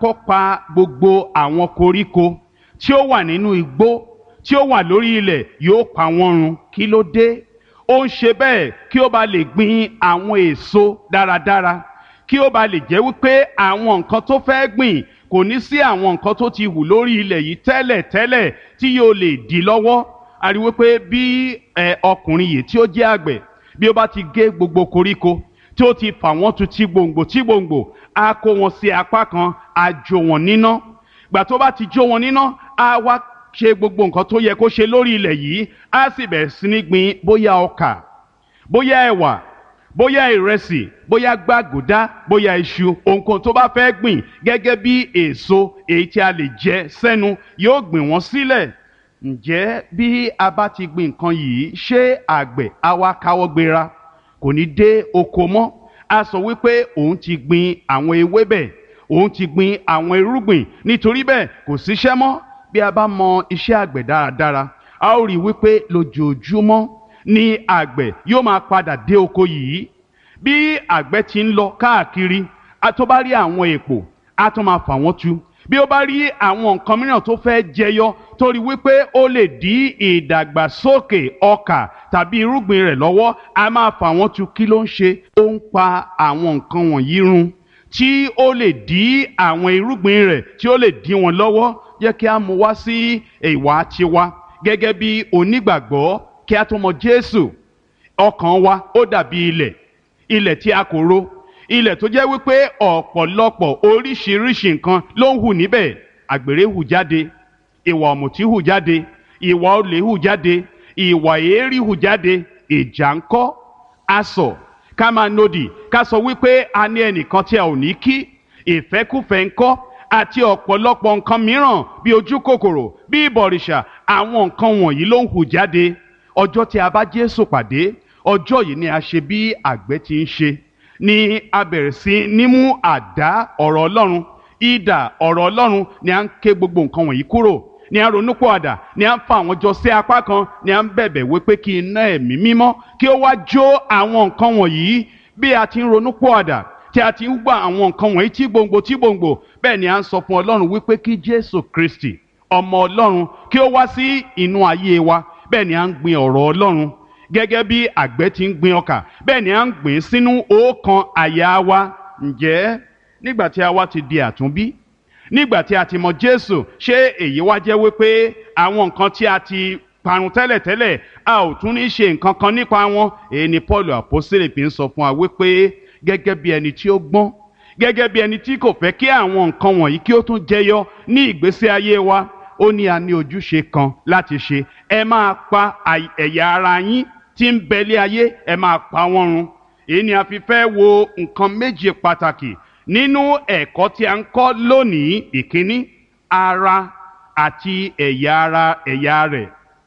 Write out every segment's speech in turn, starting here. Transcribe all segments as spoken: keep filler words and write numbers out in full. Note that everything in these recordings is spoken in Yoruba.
kó pa gbogbo àwọn koríko tí ó wà nínú igbó tí ó wà lórí ilẹ̀, yóò pa wọ́n run. Kí ló dé? Ó ń ṣe bẹ́ẹ̀ kí ó bá lè gbin àwọn èso dáradára, kí ó bá lè jẹ́ wípé àwọn nǹkan tó fẹ́ gbìn kò ní sí àwọn nǹkan tó ti hù lórí ilẹ̀ yìí tẹ́lẹ̀ tẹ́lẹ̀ tí yóò lè dí lọ́wọ́. A rí wípé bí ọkùnrin yìí tí ó jẹ́ àgbẹ̀, bí ó bá ti gé gbogbo koríko tí ó ti fà wọ́n tu tí gbòǹgbò tí gbòǹgbò, á kó wọn sí apá kan, á jó wọn níná. Gbà tó bá ti jó wọn níná, á wá ṣe gbogbo nǹkan tó yẹ kó ṣe lórí ilẹ̀ yìí, á sì bẹ̀rẹ̀ sí ní gbin bóyá ọkà, bóyá ẹ̀wà, bóyá ìrẹsì, bóyá gbàgùdá, bóyá iṣu, ohunkóhun tó bá fẹ́ gbìn gẹ́gẹ́ bí èso èyí tí a lè jẹ sẹ́nu, yóò gbìn wọ́n sílẹ̀. Ǹjẹ́ bí a bá ti gbin nǹkan yìí, ṣé àgbẹ̀ á wá káwọ́ gbéra, kò ní dé oko mọ́? A sọ wípé òun ti gbin àwọn ewébẹ̀, òun ti gbin àwọn irúgbìn, nítorí bẹ́ẹ̀ kò síṣẹ́ mọ́. Bí a bá mọ iṣẹ́ àgbẹ̀ dáradára, a ó rí wípé lójoojúmọ́ ni àgbẹ̀ yóò máa padà dé oko yìí. Bí àgbẹ̀ ti ń lọ káàkiri, a tó bá rí àwọn èpò, a tún máa fà wọ́n tu. Bí ó bá rí àwọn nǹkan mìíràn tó fẹ́ jẹyọ, torí wípé ó lè dí ìdàgbàsókè ọkà tàbí irúgbìn rẹ̀ lọ́wọ́, a máa fà wọ́n tu. Kí ló ń ṣe? Ó ń pa àwọn nǹkan wọ̀nyí run tí ó lè dí àwọn irúgbìn rẹ̀, tí ó lè dí wọn lọ́wọ́. Jẹ́ kí a mú wá sí ìwà tiwa gẹ́gẹ́ bí onígbàgbọ́, kí a tó mọ Jésù. Ọkàn wa ó dàbí ilẹ̀, ilẹ̀ tí a kò ro, ilẹ̀ tó jẹ́ wípé ọ̀pọ̀lọpọ̀ oríṣiríṣi nǹkan ló ń hù níbẹ̀. Àgbèrè hù jáde, ìwà ọ̀mùtí hù jáde, ìwà olè hù jáde, ìwà èérí hù jáde. Ìjà ńkọ́? Asọ̀, ká máa nodì, ká sọ wípé a ní ẹnìkan tí a ò ní kí. Ìfẹ́kúfẹ̀ẹ́ ńkọ́? Àti ọ̀pọ̀lọpọ̀ nǹkan mìíràn bí ojú kòkòrò, bí ìbọ̀rìṣà. Àwọn nǹkan wọ̀nyí ló ń hù jáde. Ọjọ́ tí a bá Jésù pàdé, ọjọ́ yìí ni a ṣe bí àgbẹ̀ ti ń ṣe, ni a bẹ̀rẹ̀ sí ní mú àdá ọ̀rọ̀ Ọlọ́run, idà ọ̀rọ̀ Ọlọ́run, ni a ń ké gbogbo nǹkan wọ̀nyí kúrò, ni a ronúpìwàdà, ni a ń fa àwọn jọ sí apá kan, ni a ń bẹ̀bẹ̀ wípé kí iná ẹ̀mí mímọ́ kí ó wá jó àwọn nǹkan wọ̀nyí. Bí a ti ń ronúpìwàdà, tí a ti ń gbà àwọn nǹkan wọ̀nyí tí gbòǹgbò tí gbòǹgbò, bẹ́ẹ̀ ni a ń sọ fún Ọlọ́run wípé kí Jésù Kristi, ọmọ Ọlọ́run, kí ó wá sí inú ayé wa. Bẹ́ẹ̀ ni a ń gbin ọ̀rọ̀ Ọlọ́run gẹ́gẹ́ bí àgbẹ̀ ti ń gbin ọkà, bẹ́ẹ̀ ni a ń gbìn sínú ọkàn àyà wa. Ǹjẹ́ nígbà tí a wá ti di àtúnbí, nígbà tí a ti mọ Jésù, ṣé èyí wá jẹ́ wípé àwọn nǹkan tí a ti parun tẹ́lẹ̀tẹ́lẹ̀ a ò tún ní ṣe nǹkan kan nípa wọn? Èyí ni Paul àpọ́sítélì fi ń sọ fún wa wípé gẹ́gẹ́ bí ẹni tí ó gbọ́n, gẹ́gẹ́ bí ẹni tí kò fẹ́ kí àwọn nǹkan wọ̀nyí kí ó tún jẹyọ ní ìgbésí ayé wa, ó ní a ní ojúṣe kan láti ṣe. Ẹ máa pa ẹ̀yà ara yín tí ń bẹ̀lé ayé, ẹ máa pa wọ́n run. Èyí ni a fi fẹ́ wo nǹkan méje pàtàkì nínú ẹ̀kọ́ tí a ń kọ́ lónìí. Ìkíní, ara àti ẹ̀yà ara ẹ̀yà rẹ̀.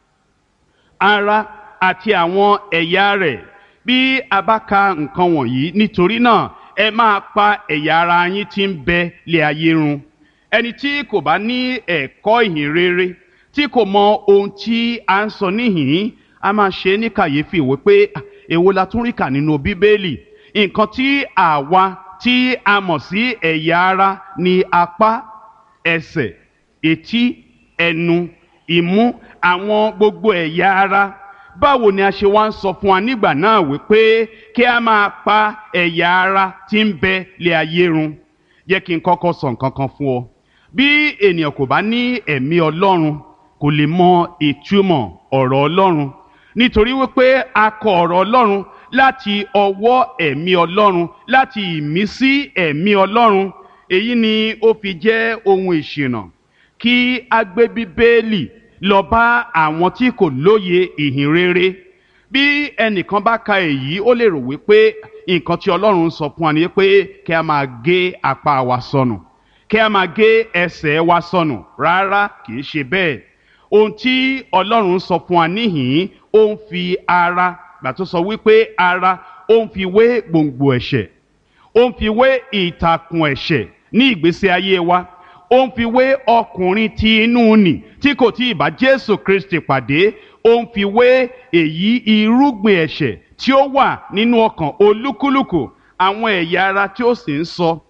Ara àti àwọn ẹ̀yà rẹ̀. Bí a bá ka nǹkan wọ̀nyí, nítorí náà ẹ máa pa ẹ̀yà ara yín tí ń bẹ lé ayé run. Ẹni tí kò bá ní ẹ̀kọ́ ìhìn rere, tí kò mọ ohun tí a ń sọ níhìn, a máa ṣe ní kàyéfì wípé èwo la tún rí kà nínú Bíbélì. Nǹkan tí àwa tí a mọ̀ sí ẹ̀yà ara ni apá, ẹsẹ̀, etí, ẹnu, imú, àwọn gbogbo ẹ̀yà ara. Báwo ni a ṣe wá ń sọ fún wa nígbà náà wípé kí a máa pa ẹ̀yà ara tí ń bẹ lé ayé run? Jẹ́ kí n kọ́kọ́ sọ nǹkan kan fún ọ. Bí ènìyàn kò bá ní ẹ̀mí Ọlọ́run, kò lè mọ ìtumọ̀ ọ̀rọ̀ Ọlọ́run, nítorí wípé a kọ ọ̀rọ̀ Ọlọ́run láti ọwọ́ ẹ̀mí Ọlọ́run, láti ìmísí ẹ̀mí Ọlọ́run. Èyí ni ó fi jẹ́ ohun ìṣìnà kí a gbé Bíbélì lọ bá àwọn tí kò lóye ìhìn rere. Bí ẹnìkan bá ka èyí, ó lè rò wípé nǹkan tí Ọlọ́run sọ fún wa ni pé kí a máa gé apá wa sọnù, kí a máa gé ẹsẹ̀ wa sọnù. Rárá, kì í ṣe bẹ́ẹ̀. Ohun tí Ọlọ́run sọ fún wa níhìn, ó ń fi ara, gbà tó sọ wípé ara, ó ń fi wé gbòǹgbò ẹ̀ṣẹ̀, ó ń fi wé ìtàkùn ẹ̀ṣẹ̀ ní ìgbésí ayé wa, ó ń fi wé ọkùnrin tí inú nì tí kò tí ì bá Jésù Kristi pàdé, ó ń fi wé èyí irúgbìn ẹ̀ṣẹ̀ tí ó wà nínú ọkàn olúkúlùkù. Àwọn ẹ̀yà ara tí ó sì ń sọ